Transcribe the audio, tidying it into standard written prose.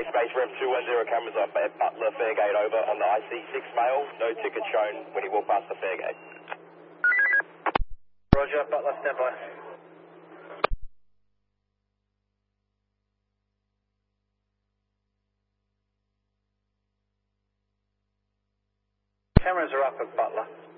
Space Rep 210 cameras up at Butler Fairgate over on the IC6 male. No ticket shown when he walked past the Fairgate. Roger, Butler, stand by. Cameras are up at Butler.